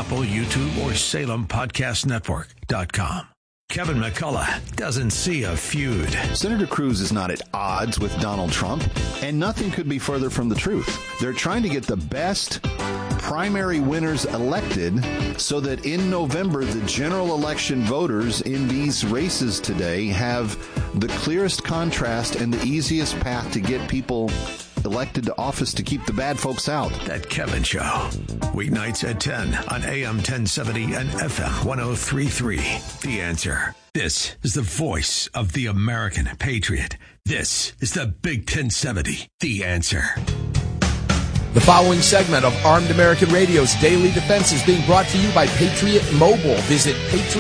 Apple, YouTube, or SalemPodcastNetwork.com. Kevin McCullough doesn't see a feud. Senator Cruz is not at odds with Donald Trump, and nothing could be further from the truth. They're trying to get the best primary winners elected so that in November, the general election voters in these races today have the clearest contrast and the easiest path to get people elected to office to keep the bad folks out. That Kevin Show. Weeknights at 10 on AM 1070 and FM 1033. The Answer. This is the voice of the American patriot. This is the Big 1070. The Answer. The following segment of Armed American Radio's Daily Defense is being brought to you by Patriot Mobile. Visit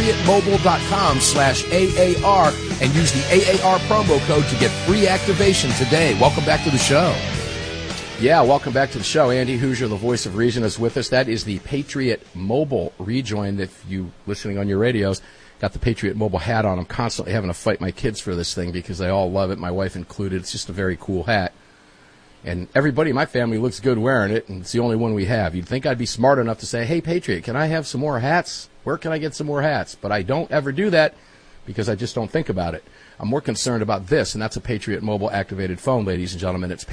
patriotmobile.com/AAR and use the AAR promo code to get free activation today. Welcome back to the show. Yeah, welcome back to the show. Andy Hoosier, the voice of reason, is with us. That is the Patriot Mobile rejoin. If you listening on your radios, got the Patriot Mobile hat on. I'm constantly having to fight my kids for this thing because they all love it, my wife included. It's just a very cool hat. And everybody in my family looks good wearing it, and it's the only one we have. You'd think I'd be smart enough to say, hey, Patriot, can I have some more hats? Where can I get some more hats? But I don't ever do that because I just don't think about it. I'm more concerned about this, and that's a Patriot Mobile activated phone, ladies and gentlemen. It's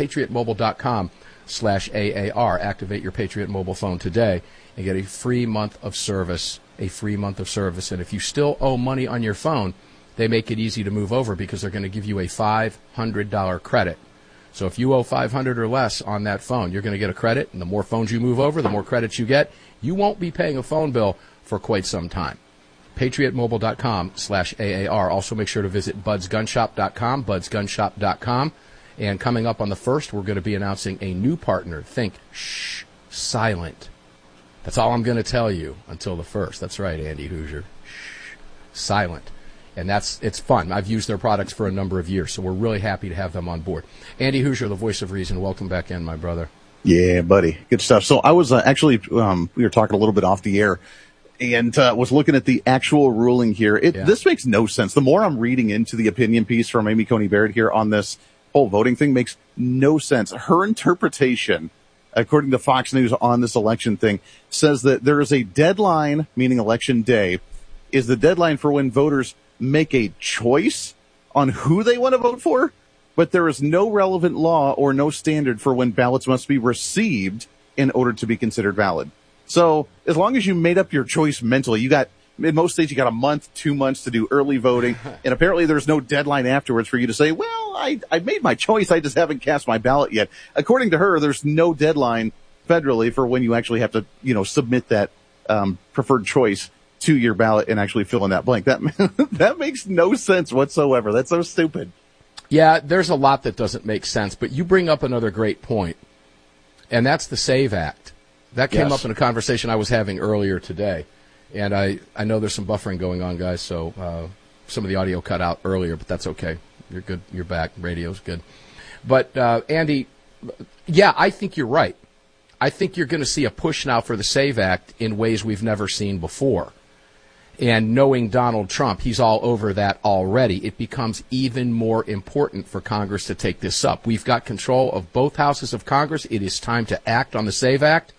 patriotmobile.com/AAR. Activate your Patriot Mobile phone today and get a free month of service, And if you still owe money on your phone, they make it easy to move over because they're going to give you a $500 credit. So if you owe $500 or less on that phone, you're going to get a credit, and the more phones you move over, the more credits you get. You won't be paying a phone bill for quite some time. PatriotMobile.com/AAR. Also make sure to visit BudsGunShop.com, BudsGunShop.com. And coming up on the 1st, we're going to be announcing a new partner. Think silent. That's all I'm going to tell you until the 1st. That's right, Andy Hoosier. Silent. And it's fun. I've used their products for a number of years, so we're really happy to have them on board. Andy Hoosier, the voice of reason, welcome back in, my brother. Yeah, buddy. Good stuff. So I was actually, we were talking a little bit off the air and was looking at the actual ruling here. This makes no sense. The more I'm reading into the opinion piece from Amy Coney Barrett here on this whole voting thing makes no sense. Her interpretation, according to Fox News on this election thing, says that there is a deadline, meaning election day, is the deadline for when voters make a choice on who they want to vote for, but there is no relevant law or no standard for when ballots must be received in order to be considered valid. So as long as you made up your choice mentally, in most states, you got a month, 2 months to do early voting. And apparently there's no deadline afterwards for you to say, well, I made my choice. I just haven't cast my ballot yet. According to her, there's no deadline federally for when you actually have to, submit that, preferred choice to your ballot and actually fill in that blank. That makes no sense whatsoever. That's so stupid. Yeah, there's a lot that doesn't make sense, but you bring up another great point, and that's the SAVE Act. That came up in a conversation I was having earlier today, and I know there's some buffering going on, guys, so some of the audio cut out earlier, but that's okay. You're good. You're back. Radio's good. But, Andy, yeah, I think you're right. I think you're going to see a push now for the SAVE Act in ways we've never seen before. And knowing Donald Trump, he's all over that already. It becomes even more important for Congress to take this up. We've got control of both houses of Congress. It is time to act on the SAVE Act.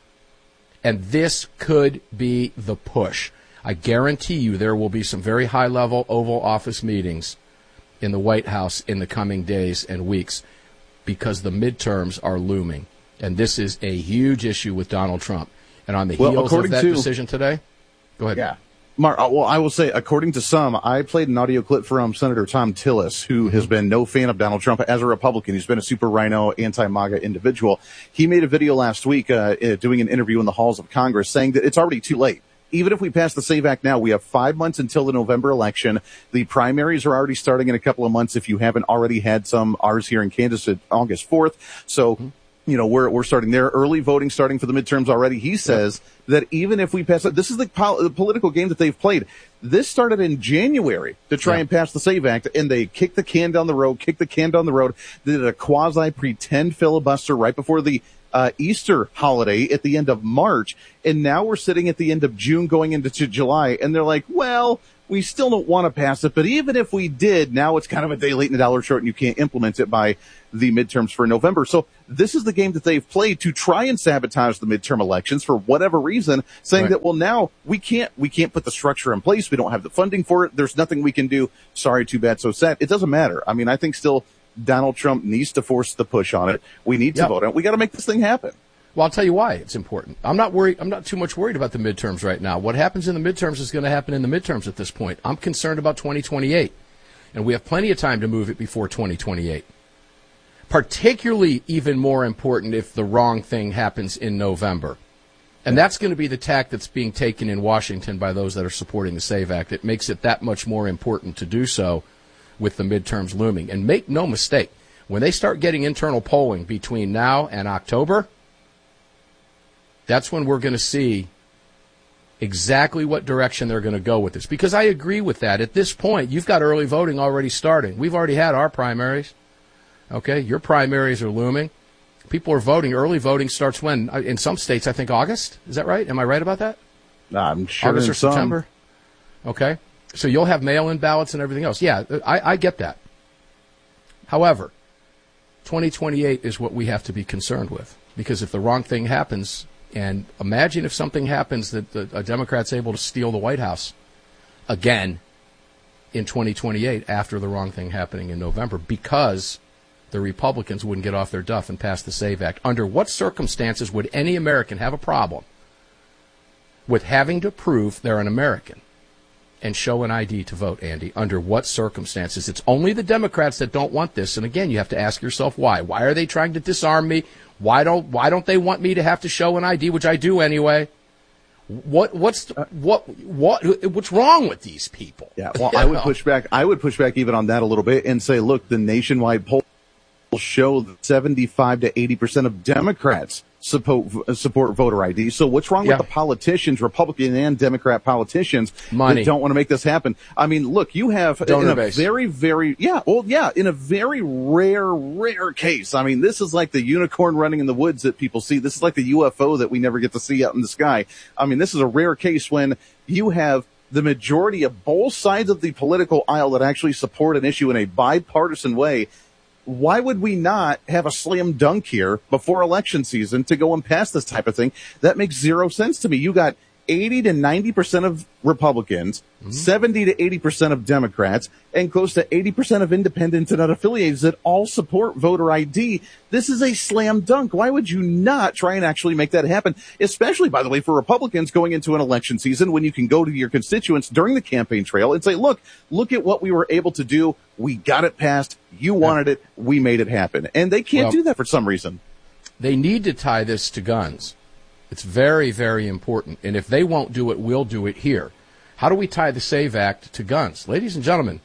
And this could be the push. I guarantee you there will be some very high-level Oval Office meetings in the White House in the coming days and weeks because the midterms are looming. And this is a huge issue with Donald Trump. And on the heels of that decision today, go ahead. Yeah. Mark, well, I will say, according to some, I played an audio clip from Senator Tom Tillis, who has been no fan of Donald Trump as a Republican. He's been a super rhino, anti-MAGA individual. He made a video last week doing an interview in the halls of Congress saying that it's already too late. Even if we pass the SAVE Act now, we have 5 months until the November election. The primaries are already starting in a couple of months if you haven't already had some. Ours here in Kansas at August 4th. So we're starting there. Early voting starting for the midterms already. He says that even if we pass it, this is the political game that they've played. This started in January to try and pass the SAVE Act, and they kicked the can down the road. They did a quasi-pretend filibuster right before the Easter holiday at the end of March, and now we're sitting at the end of June going into July, and they're like, well, we still don't want to pass it. But even if we did, now it's kind of a day late and a dollar short, and you can't implement it by the midterms for November. So this is the game that they've played to try and sabotage the midterm elections for whatever reason, saying that, well, now we can't put the structure in place. We don't have the funding for it. There's nothing we can do. Sorry, too bad, so sad. It doesn't matter. I mean, I think still Donald Trump needs to force the push on it. We need to vote on it. We got to make this thing happen. Well, I'll tell you why it's important. I'm not too much worried about the midterms right now. What happens in the midterms is going to happen in the midterms at this point. I'm concerned about 2028. And we have plenty of time to move it before 2028. Particularly even more important if the wrong thing happens in November. And that's going to be the tack that's being taken in Washington by those that are supporting the SAVE Act. It makes it that much more important to do so with the midterms looming. And make no mistake, when they start getting internal polling between now and October, that's when we're going to see exactly what direction they're going to go with this. Because I agree with that. At this point, you've got early voting already starting. We've already had our primaries. Okay, your primaries are looming. People are voting. Early voting starts when? In some states, I think August. Is that right? Am I right about that? I'm sure August or September? Okay. So you'll have mail-in ballots and everything else. Yeah, I get that. However, 2028 is what we have to be concerned with. Because if the wrong thing happens, and imagine if something happens that a Democrat's able to steal the White House again in 2028 after the wrong thing happening in November because the Republicans wouldn't get off their duff and pass the SAVE Act. Under what circumstances would any American have a problem with having to prove they're an American and show an ID to vote, Andy? Under what circumstances? It's only the Democrats that don't want this. And again, you have to ask yourself why. Why are they trying to disarm me? Why don't they want me to have to show an ID, which I do anyway? What's wrong with these people? Yeah, well, I would push back. I would push back even on that a little bit and say, look, the nationwide poll will show that 75 to 80% of Democrats support voter ID. So what's wrong with the politicians, Republican and Democrat politicians, that don't want to make this happen? I mean, look, you have in a very, very, in a very rare case. I mean, this is like the unicorn running in the woods that people see. This is like the UFO that we never get to see out in the sky. I mean, this is a rare case when you have the majority of both sides of the political aisle that actually support an issue in a bipartisan way. Why would we not have a slam dunk here before election season to go and pass this type of thing? That makes zero sense to me. You got 80 to 90% of Republicans, 70 to 80% of Democrats, and close to 80% of independents and unaffiliated that all support voter ID. This is a slam dunk. Why would you not try and actually make that happen? Especially, by the way, for Republicans going into an election season when you can go to your constituents during the campaign trail and say, look at what we were able to do. We got it passed. You wanted it. We made it happen. And they can't do that for some reason. They need to tie this to guns. It's very, very important. And if they won't do it, we'll do it here. How do we tie the SAVE Act to guns? Ladies and gentlemen,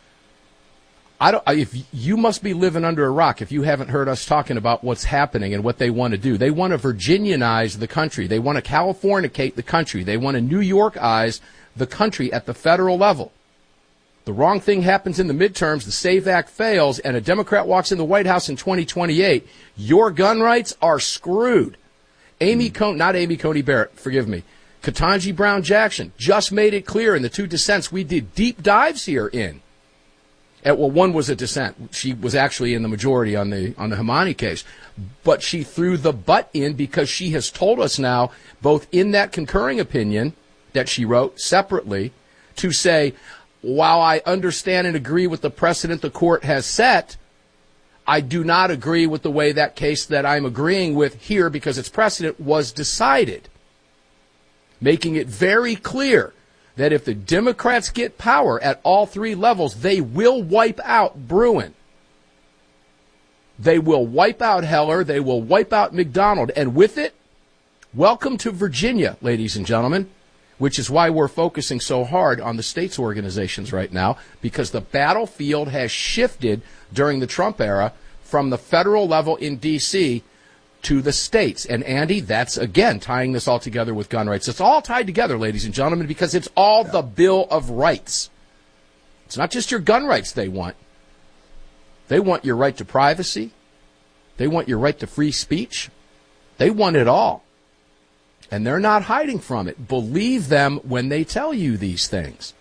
if you must be living under a rock if you haven't heard us talking about what's happening and what they want to do. They want to Virginianize the country. They want to Californicate the country. They want to New Yorkize the country at the federal level. The wrong thing happens in the midterms, the SAVE Act fails, and a Democrat walks in the White House in 2028. Your gun rights are screwed. Not Amy Coney Barrett, forgive me. Ketanji Brown Jackson just made it clear in the two dissents we did deep dives here in. Well, one was a dissent. She was actually in the majority on the Hamani case. But she threw the butt in because she has told us now, both in that concurring opinion that she wrote separately, to say, while I understand and agree with the precedent the court has set, I do not agree with the way that case that I'm agreeing with here because its precedent was decided. Making it very clear that if the Democrats get power at all three levels, they will wipe out Bruen. They will wipe out Heller. They will wipe out McDonald. And with it, welcome to Virginia, ladies and gentlemen, which is why we're focusing so hard on the states' organizations right now, because the battlefield has shifted during the Trump era from the federal level in D.C. to the states. And, Andy, that's, again, tying this all together with gun rights. It's all tied together, ladies and gentlemen, because it's all the Bill of Rights. It's not just your gun rights they want. They want your right to privacy. They want your right to free speech. They want it all. And they're not hiding from it. Believe them when they tell you these things.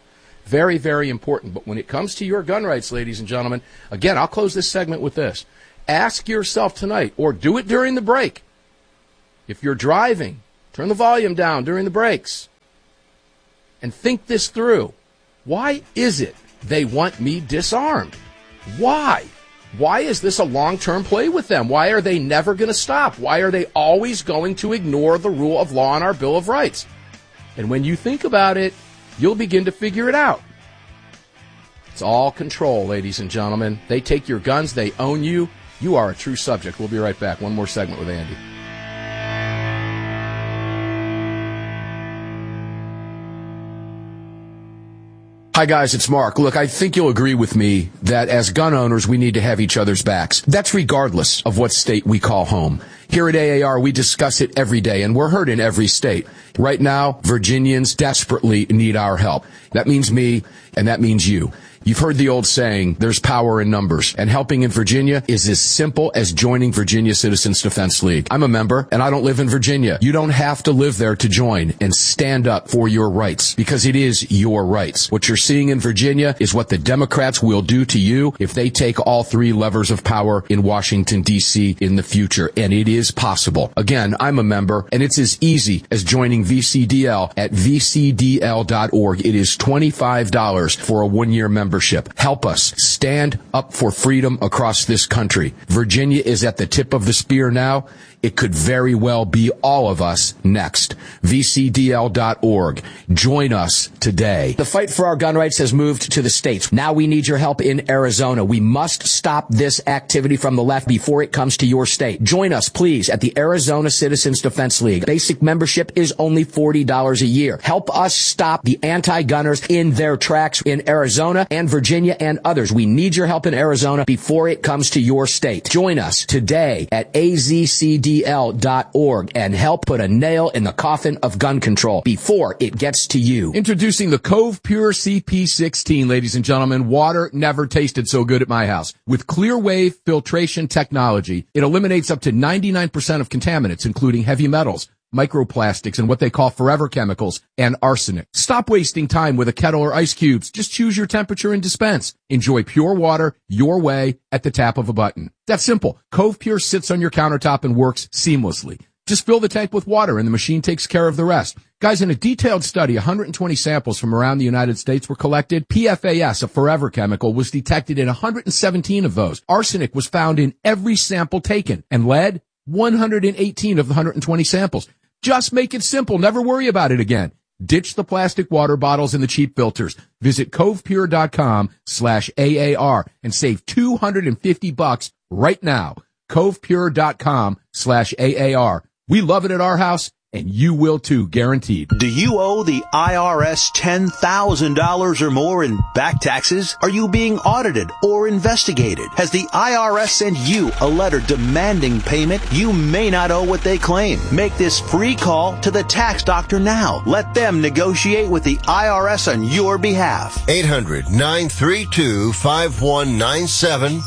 Very, very important. But when it comes to your gun rights, ladies and gentlemen, again, I'll close this segment with this. Ask yourself tonight, or do it during the break. If you're driving, turn the volume down during the breaks and think this through. Why is it they want me disarmed? Why? Why is this a long-term play with them? Why are they never going to stop? Why are they always going to ignore the rule of law in our Bill of Rights? And when you think about it, you'll begin to figure it out. It's all control, ladies and gentlemen. They take your guns. They own you. You are a true subject. We'll be right back. One more segment with Andy. Hi, guys, it's Mark. Look, I think you'll agree with me that as gun owners, we need to have each other's backs. That's regardless of what state we call home. Here at AAR, we discuss it every day, and we're heard in every state. Right now, Virginians desperately need our help. That means me, and that means you. You've heard the old saying, there's power in numbers, and helping in Virginia is as simple as joining Virginia Citizens Defense League. I'm a member, and I don't live in Virginia. You don't have to live there to join and stand up for your rights, because it is your rights. What you're seeing in Virginia is what the Democrats will do to you if they take all three levers of power in Washington, D.C. in the future, and it is possible. Again, I'm a member, and it's as easy as joining VCDL at vcdl.org. It is $25 for a one-year membership. Help us stand up for freedom across this country. Virginia is at the tip of the spear now. It could very well be all of us next. VCDL.org. Join us today. The fight for our gun rights has moved to the states. Now we need your help in Arizona. We must stop this activity from the left before it comes to your state. Join us, please, at the Arizona Citizens Defense League. Basic membership is only $40 a year. Help us stop the anti-gunners in their tracks in Arizona and Virginia and others. We need your help in Arizona before it comes to your state. Join us today at AZCDL.org and help put a nail in the coffin of gun control before it gets to you. Introducing the Cove Pure CP16, ladies and gentlemen. Water never tasted so good at my house. With clear wave filtration technology, it eliminates up to 99% of contaminants, including heavy metals, microplastics, and what they call forever chemicals, and arsenic. Stop wasting time with a kettle or ice cubes. Just choose your temperature and dispense. Enjoy pure water your way at the tap of a button. That's simple. Cove Pure sits on your countertop and works seamlessly. Just fill the tank with water and the machine takes care of the rest. Guys, in a detailed study, 120 samples from around the United States were collected. PFAS, a forever chemical, was detected in 117 of those. Arsenic was found in every sample taken, and lead, 118 of the 120 samples. Just make it simple. Never worry about it again. Ditch the plastic water bottles and the cheap filters. Visit covepure.com/AAR and save $250 right now. Covepure.com/AAR. We love it at our house, and you will too, guaranteed. Do you owe the IRS $10,000 or more in back taxes? Are you being audited or investigated? Has the IRS sent you a letter demanding payment? You may not owe what they claim. Make this free call to the tax doctor now. Let them negotiate with the IRS on your behalf. 800-932-5197.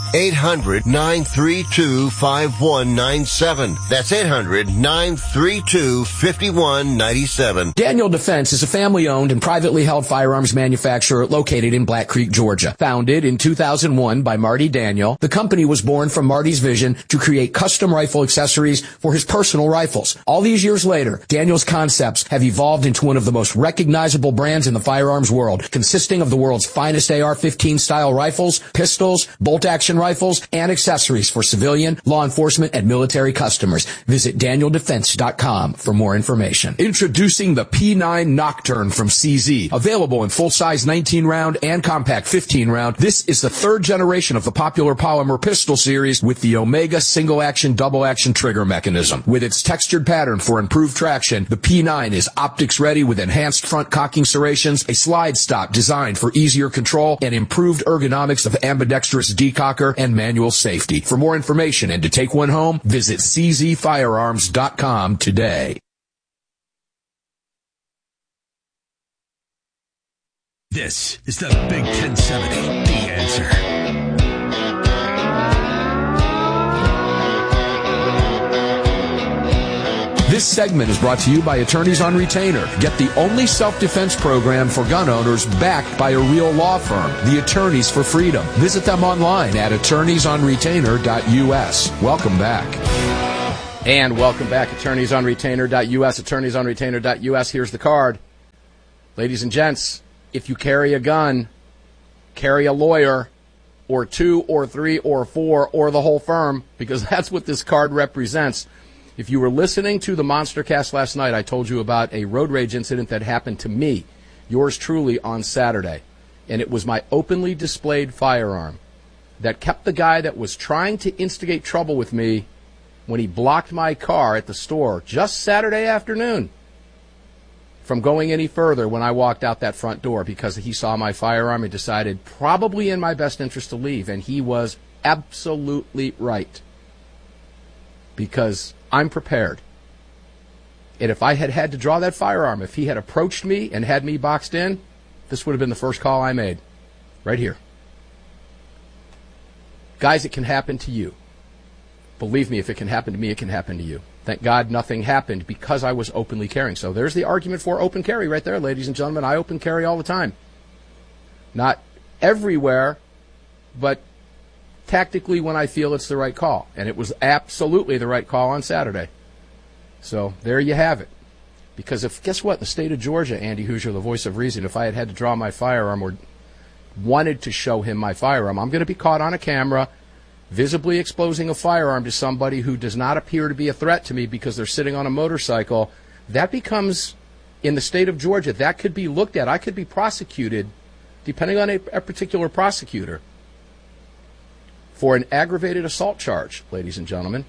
800-932-5197. That's 800-932-5197. 5197. Daniel Defense is a family-owned and privately held firearms manufacturer located in Black Creek, Georgia. Founded in 2001 by Marty Daniel, the company was born from Marty's vision to create custom rifle accessories for his personal rifles. All these years later, Daniel's concepts have evolved into one of the most recognizable brands in the firearms world, consisting of the world's finest AR-15 style rifles, pistols, bolt-action rifles, and accessories for civilian, law enforcement, and military customers. Visit DanielDefense.com for more information. Introducing the P9 Nocturne from CZ. Available in full-size 19-round and compact 15-round. This is the third generation of the popular polymer pistol series with the Omega single-action, double-action trigger mechanism. With its textured pattern for improved traction, the P9 is optics-ready with enhanced front cocking serrations, a slide stop designed for easier control, and improved ergonomics of ambidextrous decocker and manual safety. For more information and to take one home, visit czfirearms.com today. This is the Big 1070, The Answer. This segment is brought to you by Attorneys on Retainer. Get the only self-defense program for gun owners backed by a real law firm, the Attorneys for Freedom. Visit them online at attorneysonretainer.us. Welcome back. And welcome back, attorneysonretainer.us, attorneysonretainer.us. Here's the card. Ladies and gents, if you carry a gun, carry a lawyer, or 2 or 3 or 4 or the whole firm, because that's what this card represents. If you were listening to the Monstercast last night, I told you about a road rage incident that happened to me, yours truly, on Saturday. And it was my openly displayed firearm that kept the guy that was trying to instigate trouble with me when he blocked my car at the store just Saturday afternoon from going any further when I walked out that front door, because he saw my firearm and decided probably in my best interest to leave. And he was absolutely right, because I'm prepared. And if I had had to draw that firearm, if he had approached me and had me boxed in, this would have been the first call I made. Right here. Guys, it can happen to you. Believe me, if it can happen to me, it can happen to you. Thank God nothing happened because I was openly carrying. So there's the argument for open carry right there, ladies and gentlemen. I open carry all the time. Not everywhere, but tactically when I feel it's the right call. And it was absolutely the right call on Saturday. So there you have it. Because guess what? In the state of Georgia, Andy Hoosier, the voice of reason, if I had to draw my firearm or wanted to show him my firearm, I'm going to be caught on a camera visibly exposing a firearm to somebody who does not appear to be a threat to me because they're sitting on a motorcycle. That becomes, in the state of Georgia, that could be looked at. I could be prosecuted, depending on a particular prosecutor, for an aggravated assault charge, ladies and gentlemen,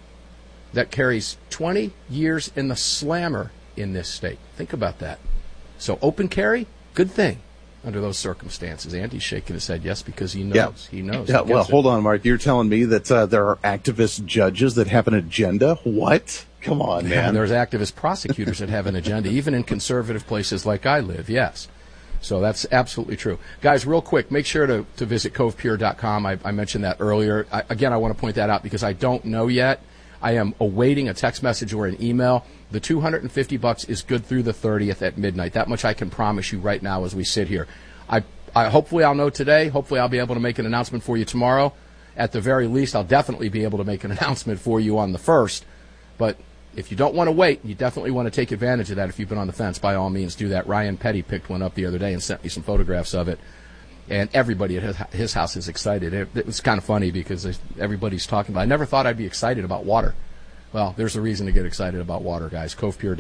that carries 20 years in the slammer in this state. Think about that. So open carry, good thing under those circumstances. Andy's shaking his head yes, because he knows. Yeah. He knows. Yeah. Well, hold on, Mark. You're telling me that there are activist judges that have an agenda? What? Come on, man. And there's activist prosecutors that have an agenda, even in conservative places like I live, yes. So that's absolutely true. Guys, real quick, make sure to visit covepure.com. I mentioned that earlier. Again, I want to point that out because I don't know yet. I am awaiting a text message or an email. The $250 is good through the 30th at midnight. That much I can promise you right now as we sit here. I hopefully I'll know today. Hopefully I'll be able to make an announcement for you tomorrow. At the very least, I'll definitely be able to make an announcement for you on the 1st. But if you don't want to wait, you definitely want to take advantage of that. If you've been on the fence, by all means do that. Ryan Petty picked one up the other day and sent me some photographs of it. And everybody at his house is excited. It was kind of funny because everybody's talking about it. I never thought I'd be excited about water. Well, there's a reason to get excited about water, guys.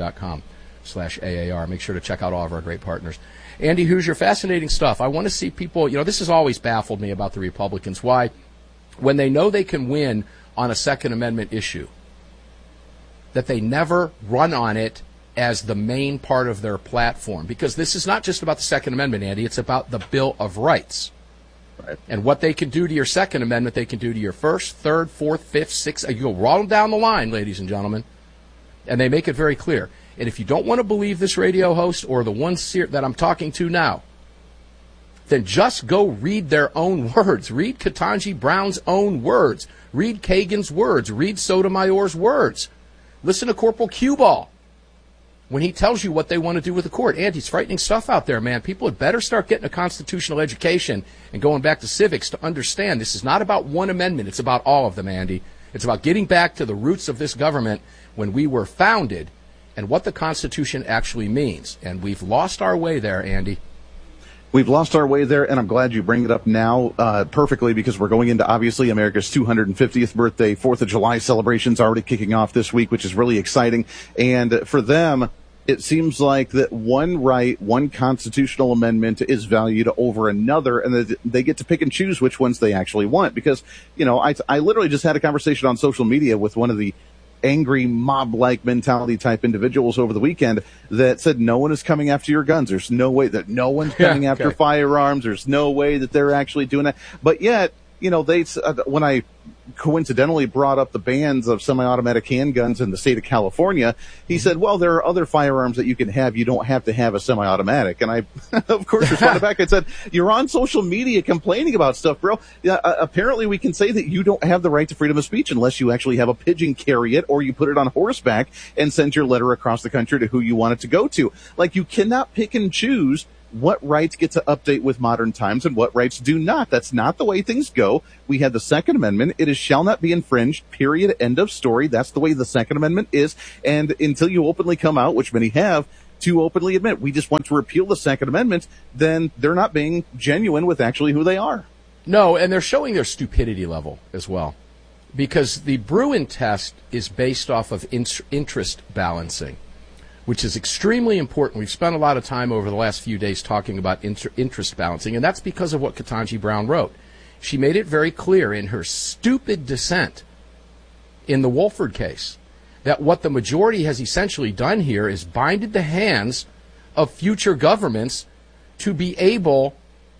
covepure.com/AAR. Make sure to check out all of our great partners. Andy Hoosier, fascinating stuff. I want to see people, this has always baffled me about the Republicans. Why? When they know they can win on a Second Amendment issue, that they never run on it as the main part of their platform. Because this is not just about the Second Amendment, Andy. It's about the Bill of Rights. Right. And what they can do to your Second Amendment, they can do to your First, Third, Fourth, Fifth, Sixth. You go right down the line, ladies and gentlemen. And they make it very clear. And if you don't want to believe this radio host or the one that I'm talking to now, then just go read their own words. Read Ketanji Brown's own words. Read Kagan's words. Read Sotomayor's words. Listen to Corporal Q-Ball when he tells you what they want to do with the court. Andy's frightening stuff out there, man. People had better start getting a constitutional education and going back to civics to understand this is not about one amendment. It's about all of them, Andy. It's about getting back to the roots of this government when we were founded and what the Constitution actually means. And we've lost our way there, Andy. We've lost our way there, and I'm glad you bring it up now perfectly because we're going into, obviously, America's 250th birthday. 4th of July celebrations already kicking off this week, which is really exciting. And for them, it seems like that one right, one constitutional amendment is valued over another, and that they get to pick and choose which ones they actually want. Because, I literally just had a conversation on social media with one of the angry mob-like mentality type individuals over the weekend that said no one is coming after your guns. There's no way that no one's coming after firearms. There's no way that they're actually doing that. But yet when I coincidentally brought up the bans of semi-automatic handguns in the state of California, he said, well, there are other firearms that you can have. You don't have to have a semi-automatic. And I, of course, responded back and said, you're on social media complaining about stuff, bro. Apparently we can say that you don't have the right to freedom of speech unless you actually have a pigeon carry it or you put it on horseback and send your letter across the country to who you want it to go to. Like, you cannot pick and choose what rights get to update with modern times and what rights do not. That's not the way things go. We had the Second Amendment. It shall not be infringed, period, end of story. That's the way the Second Amendment is. And until you openly come out, which many have, to openly admit we just want to repeal the Second Amendment, then they're not being genuine with actually who they are. No, and they're showing their stupidity level as well. Because the Bruen test is based off of interest balancing, which is extremely important. We've spent a lot of time over the last few days talking about interest balancing, and that's because of what Ketanji Brown wrote. She made it very clear in her stupid dissent in the Wolford case that what the majority has essentially done here is binded the hands of future governments to be able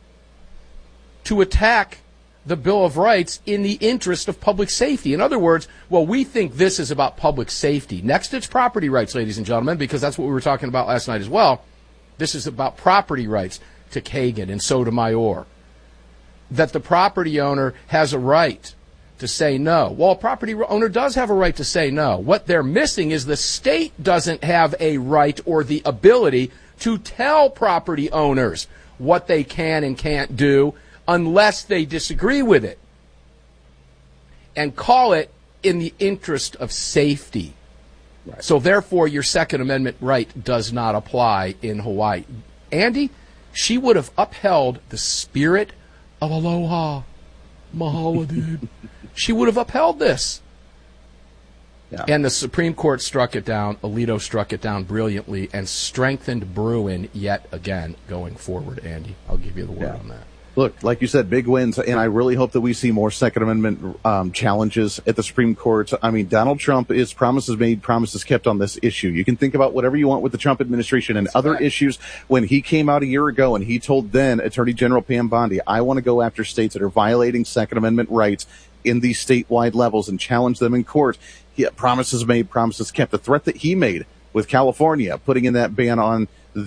to attack the Bill of Rights in the interest of public safety. In other words, well, we think this is about public safety. Next, it's property rights, ladies and gentlemen, because that's what we were talking about last night as well. This is about property rights to Kagan and Sotomayor. That the property owner has a right to say no. Well, a property owner does have a right to say no. What they're missing is the state doesn't have a right or the ability to tell property owners what they can and can't do unless they disagree with it and call it in the interest of safety. Right. So therefore, your Second Amendment right does not apply in Hawaii. Andy, she would have upheld the spirit of aloha, mahalo, dude. She would have upheld this. Yeah. And the Supreme Court struck it down. Alito struck it down brilliantly and strengthened Bruen yet again going forward, Andy. I'll give you the word on that. Look, like you said, big wins, and I really hope that we see more Second Amendment challenges at the Supreme Court. I mean, Donald Trump is promises made, promises kept on this issue. You can think about whatever you want with the Trump administration and other issues. When he came out a year ago and he told then Attorney General Pam Bondi, I want to go after states that are violating Second Amendment rights in these statewide levels and challenge them in court. He had promises made, promises kept. The threat that he made with California, putting in that ban on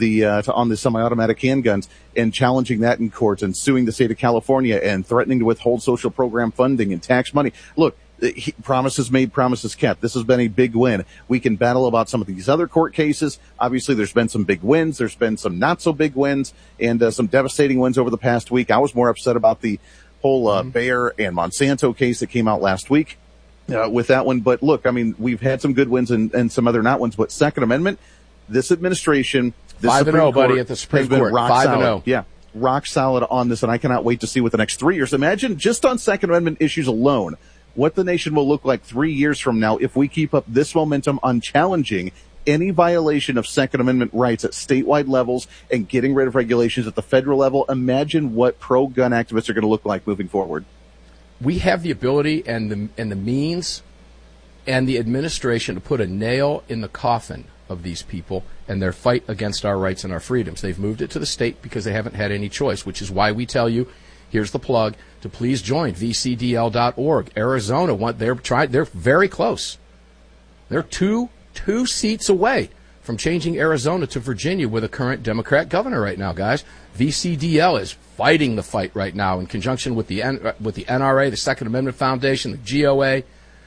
the semi-automatic handguns and challenging that in court and suing the state of California and threatening to withhold social program funding and tax money. Look, promises made, promises kept. This has been a big win. We can battle about some of these other court cases. Obviously, there's been some big wins. There's been some not so big wins and some devastating wins over the past week. I was more upset about the whole Bayer and Monsanto case that came out last week with that one. But look, I mean, we've had some good wins and some other not ones. But Second Amendment, this administration, 5-0, buddy, at the Supreme Court. 5-0. Yeah, rock solid on this, and I cannot wait to see what the next 3 years. Imagine just on Second Amendment issues alone, what the nation will look like 3 years from now if we keep up this momentum on challenging any violation of Second Amendment rights at statewide levels and getting rid of regulations at the federal level. Imagine what pro-gun activists are going to look like moving forward. We have the ability and the means and the administration to put a nail in the coffin of these people and their fight against our rights and our freedoms. They've moved it to the state because they haven't had any choice, which is why we tell you, here's the plug, to please join vcdl.org. Arizona, they're very close. They're two seats away from changing Arizona to Virginia with a current Democrat governor right now, guys. VCDL is fighting the fight right now in conjunction with the NRA, the Second Amendment Foundation, the GOA.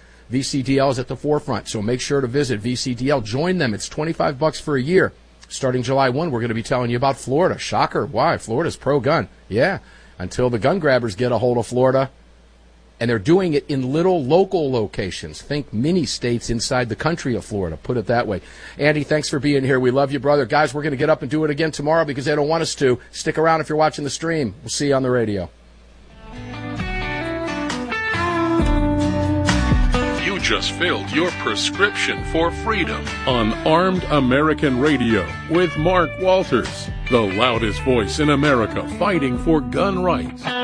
VCDL is at the forefront, so make sure to visit VCDL. Join them. It's $25 for a year. Starting July 1, we're going to be telling you about Florida. Shocker. Why? Florida's pro-gun. Yeah, until the gun grabbers get a hold of Florida. And they're doing it in little local locations. Think mini states inside the country of Florida. Put it that way. Andy, thanks for being here. We love you, brother. Guys, we're going to get up and do it again tomorrow because they don't want us to. Stick around if you're watching the stream. We'll see you on the radio. You just filled your prescription for freedom on Armed American Radio with Mark Walters, the loudest voice in America fighting for gun rights.